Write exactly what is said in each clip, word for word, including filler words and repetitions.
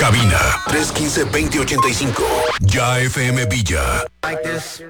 Cabina tres uno cinco, dos cero ocho cinco. Ya F M Villa. Like this.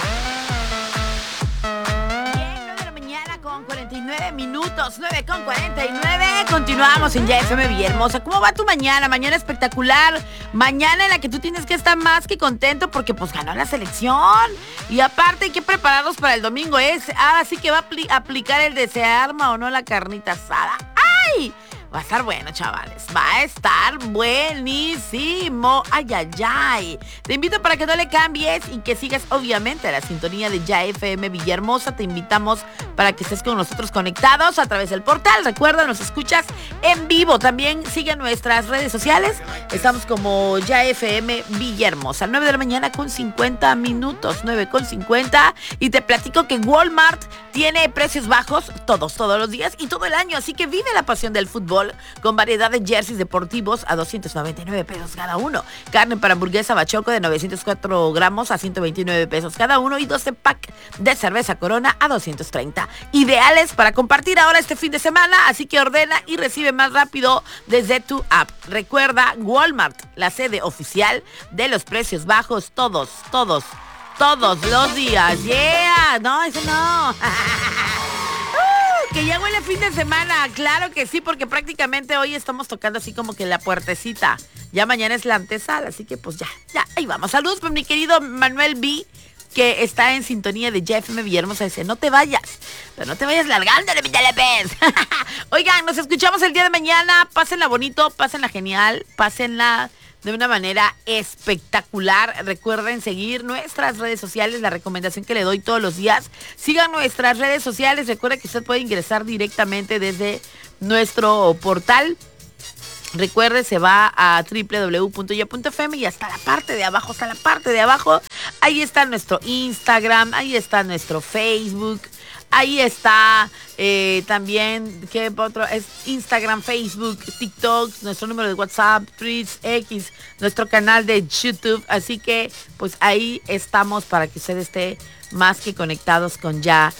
cuarenta y nueve minutos, nueve con cuarenta y nueve. Continuamos en Ya F M Villahermosa. ¿Cómo va tu mañana? Mañana espectacular. Mañana en la que tú tienes que estar más que contento porque pues ganó la selección. Y aparte hay que prepararnos para el domingo. Es, ahora sí que va a apl- aplicar el de se arma o no la carnita asada. ¡Ay! Va a estar bueno, chavales. Va a estar buenísimo. Ay, ay, ay. Te invito para que no le cambies y que sigas, obviamente, a la sintonía de Ya F M Villahermosa. Te invitamos para que estés con nosotros conectados a través del portal. Recuerda, nos escuchas en vivo. También sigue nuestras redes sociales. Estamos como Ya F M Villahermosa. nueve de la mañana con cincuenta minutos. nueve con cincuenta. Y te platico que Walmart tiene precios bajos todos, todos los días y todo el año. Así que vive la pasión del fútbol con variedad de jerseys deportivos a doscientos noventa y nueve pesos cada uno. Carne para hamburguesa Bachoco de novecientos cuatro gramos a ciento veintinueve pesos cada uno. Y doce pack de cerveza Corona a doscientos treinta. Ideales para compartir ahora este fin de semana. Así que ordena y recibe más rápido desde tu app. Recuerda, Walmart, la sede oficial de los precios bajos todos, todos, todos los días. Yeah, no, eso no. Que ya huele fin de semana, claro que sí, porque prácticamente hoy estamos tocando así como que la puertecita. Ya mañana es la antesala, así que pues ya, ya, ahí vamos. Saludos para mi querido Manuel B, que está en sintonía de Ya F M Villahermosa. Dice, no te vayas, pero no te vayas largándole, mi telepes. Oigan, nos escuchamos el día de mañana. Pásenla bonito, pásenla genial, pásenla de una manera espectacular. Recuerden seguir nuestras redes sociales, la recomendación que le doy todos los días. Sigan nuestras redes sociales. Recuerden que usted puede ingresar directamente desde nuestro portal. Recuerde, se va a doble u doble u doble u punto ya punto f m y hasta la parte de abajo, hasta la parte de abajo, ahí está nuestro Instagram, ahí está nuestro Facebook. Ahí está eh, también, ¿qué otro? Es Instagram, Facebook, TikTok, nuestro número de WhatsApp, Twitch, X, nuestro canal de YouTube. Así que, pues ahí estamos para que usted esté más que conectados con Ya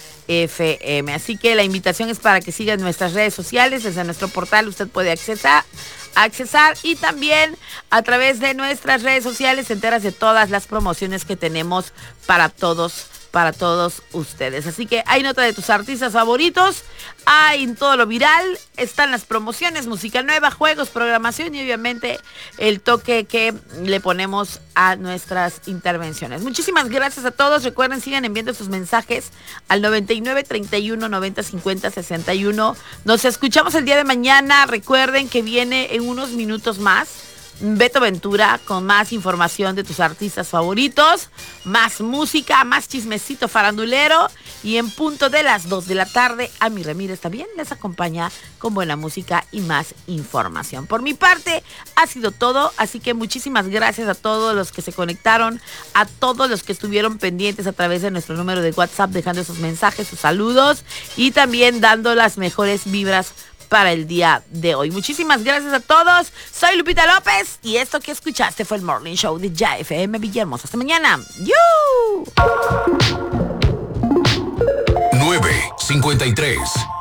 F M. Así que la invitación es para que sigan nuestras redes sociales. Desde nuestro portal usted puede accesar, accesar y también a través de nuestras redes sociales se enteras de todas las promociones que tenemos para todos para todos ustedes. Así que hay nota de tus artistas favoritos, hay en todo lo viral, están las promociones, música nueva, juegos, programación y obviamente el toque que le ponemos a nuestras intervenciones. Muchísimas gracias a todos. Recuerden, sigan enviando sus mensajes al noventa y nueve, treinta y uno, noventa, cincuenta, sesenta y uno. Nos escuchamos el día de mañana. Recuerden que viene en unos minutos más Beto Ventura con más información de tus artistas favoritos, más música, más chismecito farandulero y en punto de las dos de la tarde, Ami Ramírez también les acompaña con buena música y más información. Por mi parte ha sido todo, así que muchísimas gracias a todos los que se conectaron, a todos los que estuvieron pendientes a través de nuestro número de WhatsApp, dejando sus mensajes, sus saludos y también dando las mejores vibras para el día de hoy. Muchísimas gracias a todos. Soy Lupita López y esto que escuchaste fue el Morning Show de Ya F M Villahermosa. Hasta mañana. ¡Yu! nueve cincuenta y tres.